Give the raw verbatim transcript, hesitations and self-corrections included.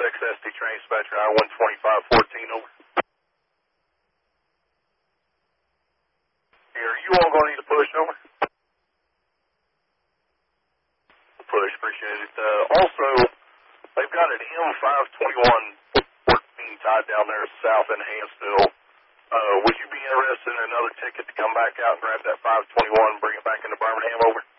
X S T train dispatcher, I one twenty-five fourteen, over. Here, are you all going to need a push, over? Push, appreciate it. Uh, also, they've got an M five twenty-one being tied down there south in Hansville. Uh, would you be interested in another ticket to come back out and grab that five twenty-one and bring it back into Birmingham, over?